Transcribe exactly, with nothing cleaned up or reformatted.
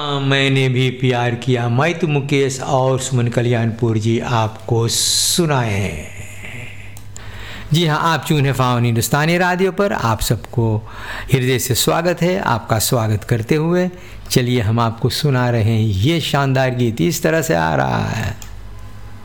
मैंने भी प्यार किया, मैं तो मुकेश और सुमन कल्याणपुर जी आपको सुनाए हैं। जी हाँ, आप चून है फावन हिंदुस्तानी रेडियो पर। आप सबको हृदय से स्वागत है। आपका स्वागत करते हुए चलिए हम आपको सुना रहे हैं ये शानदार गीत। इस तरह से आ रहा है।